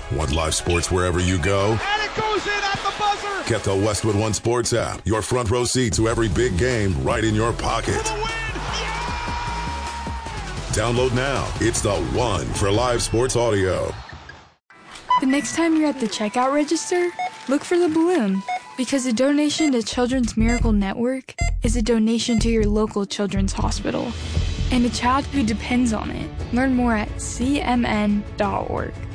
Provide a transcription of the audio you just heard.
Want live sports wherever you go? And it goes in at the buzzer! Get the Westwood One Sports app. Your front row seat to every big game right in your pocket. For the win! Download now. It's the one for live sports audio. The next time you're at the checkout register, look for the balloon. Because a donation to Children's Miracle Network is a donation to your local children's hospital and a child who depends on it. Learn more at cmn.org.